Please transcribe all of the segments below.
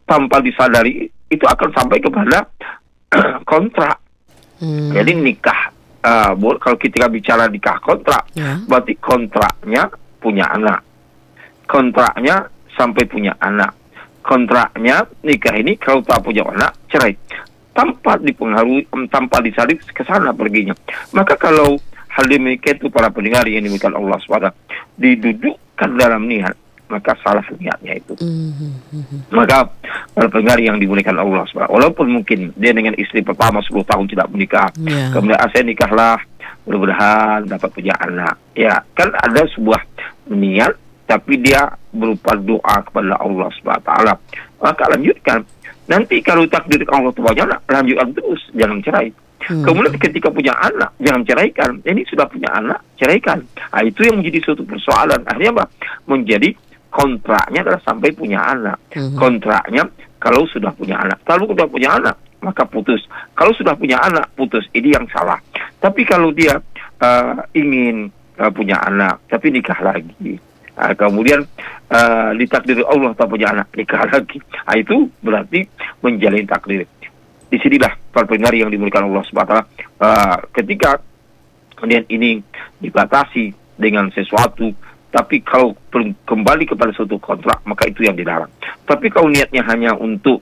tanpa disadari itu akan sampai kepada kontrak. Jadi nikah, kalau kita bicara nikah kontrak, berarti kontraknya punya anak, kontraknya sampai punya anak, kontraknya nikah ini kalau tak punya anak cerai, tanpa dipengaruhi, tanpa disadari ke sana perginya. Maka kalau hal demikian itu para pendengar yang dimiliki Allah SWT didudukkan dalam niat, maka salah niatnya itu. Maka para pendengar yang dimuliakan Allah SWT, walaupun mungkin dia dengan istri pertama 10 tahun tidak menikah, kemudian saya nikahlah, mudah-mudahan dapat punya anak. Ya, kan ada sebuah niat, tapi dia berupa doa kepada Allah SWT. Maka lanjutkan. Nanti kalau takdir Allah itu punya anak, lanjutkan terus, jangan cerai. Kemudian ketika punya anak, jangan ceraikan. Ini sudah punya anak, ceraikan. Itu yang menjadi suatu persoalan. Akhirnya apa? Menjadi kontraknya adalah sampai punya anak. Kontraknya kalau sudah punya anak. Kalau sudah punya anak, maka putus. Kalau sudah punya anak, putus. Ini yang salah. Tapi kalau dia ingin punya anak, tapi nikah lagi. Kemudian ditakdiri Allah tak punya anak, nikah lagi. Itu berarti menjalin takdir. Disinilah para pendengar yang dimuliakan Allah SWT, ketika kemudian ini dibatasi dengan sesuatu, tapi kalau kembali kepada suatu kontrak, maka itu yang dilarang. Tapi kalau niatnya hanya untuk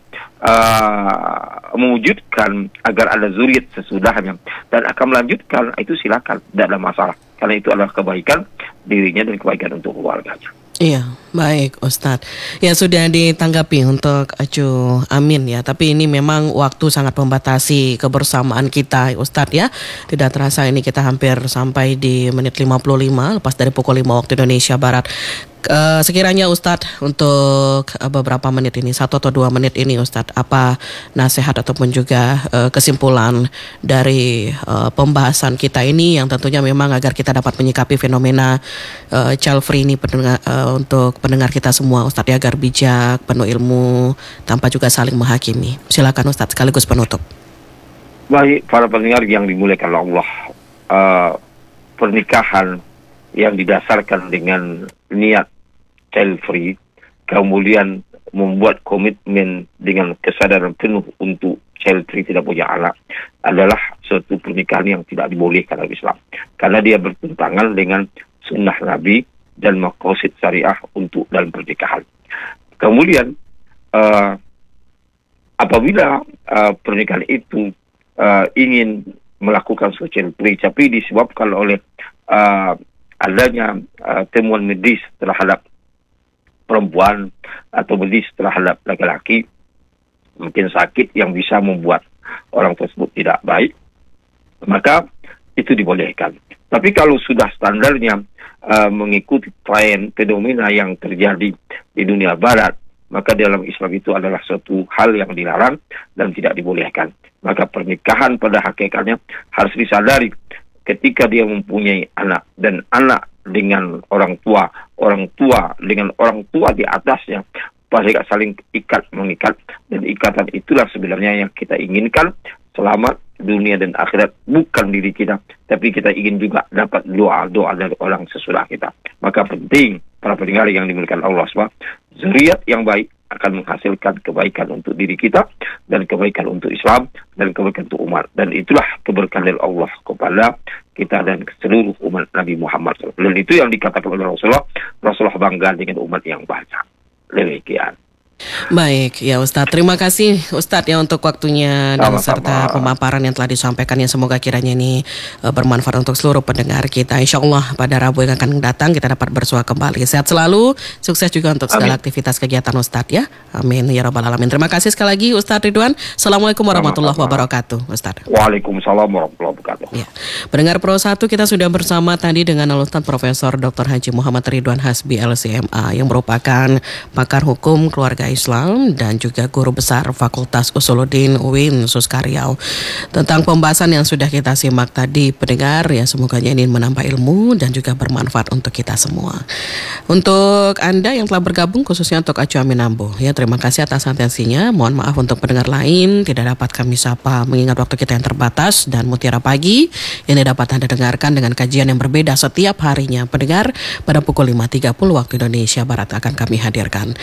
mewujudkan agar ada zuriat sesudahnya dan akan melanjutkan, itu silakan, tidak ada masalah, karena itu adalah kebaikan dirinya dan kebaikan untuk keluarganya. Iya, baik Ustadz. Ya sudah ditanggapi untuk Acu Amin ya. Tapi ini memang waktu sangat membatasi kebersamaan kita Ustadz ya. Tidak terasa ini kita hampir sampai di menit 55 lepas dari pukul 5 waktu Indonesia Barat. Sekiranya Ustadz untuk beberapa menit ini, 1 atau 2 menit ini Ustadz, apa nasihat ataupun juga kesimpulan dari pembahasan kita ini yang tentunya memang agar kita dapat menyikapi fenomena child free ini untuk pendengar kita semua Ustadz ya, agar bijak, penuh ilmu, tanpa juga saling menghakimi. Silakan Ustadz sekaligus penutup. Baik para pendengar yang dimuliakan Allah, pernikahan yang didasarkan dengan niat child free, kemudian membuat komitmen dengan kesadaran penuh untuk child free, tidak punya anak, adalah suatu pernikahan yang tidak dibolehkan dalam Islam, karena dia bertentangan dengan sunnah Nabi dan maqasid syariah untuk dalam pernikahan. Kemudian apabila pernikahan itu ingin melakukan suatu child free, tapi disebabkan oleh adanya temuan medis terhadap perempuan atau medis terhadap laki-laki, mungkin sakit yang bisa membuat orang tersebut tidak baik, maka itu dibolehkan. Tapi kalau sudah standarnya mengikuti tren fenomena yang terjadi di dunia barat, maka dalam Islam itu adalah suatu hal yang dilarang dan tidak dibolehkan. Maka pernikahan pada hakikatnya harus disadari ketika dia mempunyai anak, dan anak dengan orang tua dengan orang tua di atasnya, pasti saling mengikat, dan ikatan itulah sebenarnya yang kita inginkan selamat dunia dan akhirat, bukan diri kita, tapi kita ingin juga dapat doa-doa dari orang sesudah kita. Maka penting para pendengar yang dimuliakan Allah SWT, zuriat yang baik akan menghasilkan kebaikan untuk diri kita, dan kebaikan untuk Islam, dan kebaikan untuk umat. Dan itulah keberkahan dari Allah kepada kita dan seluruh umat Nabi Muhammad SAW. Dan itu yang dikatakan oleh Rasulullah bangga dengan umat yang banyak. Demikian. Baik, ya Ustadz, terima kasih Ustadz ya untuk waktunya dan serta pemaparan yang telah disampaikan, yang semoga kiranya ini bermanfaat untuk seluruh pendengar kita. Insya Allah pada Rabu yang akan datang kita dapat bersua kembali. Sehat selalu, sukses juga untuk segala aktivitas kegiatan Ustadz ya. Amin ya rabbal alamin. Terima kasih sekali lagi Ustadz Ridwan. Assalamualaikum warahmatullahi wabarakatuh Ustadz. Waalaikumsalam warahmatullahi wabarakatuh. Ya. Pendengar Pro 1, kita sudah bersama tadi dengan Ustadz Profesor Dr. Haji Muhammad Ridwan Hasbi LCMA yang merupakan pakar hukum keluarga Islam dan juga guru besar Fakultas Usuluddin UIN Suskaryau. Tentang pembahasan yang sudah kita simak tadi pendengar, ya semoga ini menambah ilmu dan juga bermanfaat untuk kita semua. Untuk Anda yang telah bergabung, khususnya untuk Acu Amin Ambo, ya terima kasih atas atensinya. Mohon maaf untuk pendengar lain tidak dapat kami sapa mengingat waktu kita yang terbatas. Dan Mutiara Pagi ini dapat Anda dengarkan dengan kajian yang berbeda setiap harinya pendengar pada pukul 5.30 waktu Indonesia Barat akan kami hadirkan.